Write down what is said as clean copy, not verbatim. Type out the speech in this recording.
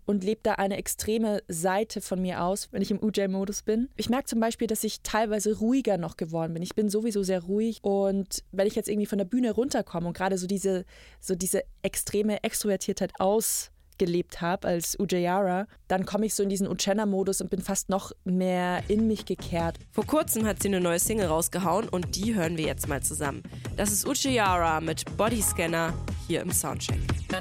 und lebe da eine extreme Seite von mir aus, wenn ich im Ujjayi-Modus bin. Ich merke zum Beispiel, dass ich teilweise ruhiger noch geworden bin. Ich bin sowieso sehr ruhig und wenn ich jetzt irgendwie von der Bühne runterkomme und gerade so diese extreme Extrovertiertheit ausgelebt habe als Ujjayara, dann komme ich so in diesen Uchenna-Modus und bin fast noch mehr in mich gekehrt. Vor kurzem hat sie eine neue Single rausgehauen und die hören wir jetzt mal zusammen. Das ist Ujjayara mit Bodyscanner hier im Soundcheck.